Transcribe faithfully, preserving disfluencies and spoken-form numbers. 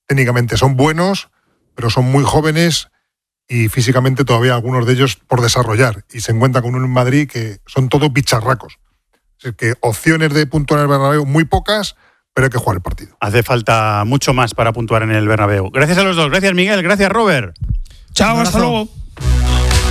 técnicamente son buenos, pero son muy jóvenes y físicamente todavía algunos de ellos por desarrollar. Y se encuentra con un Madrid que son todos bicharracos. Así que opciones de puntuar en el Bernabéu muy pocas, pero hay que jugar el partido. Hace falta mucho más para puntuar en el Bernabéu. Gracias a los dos. Gracias, Miguel. Gracias, Robert. Chao, hasta luego.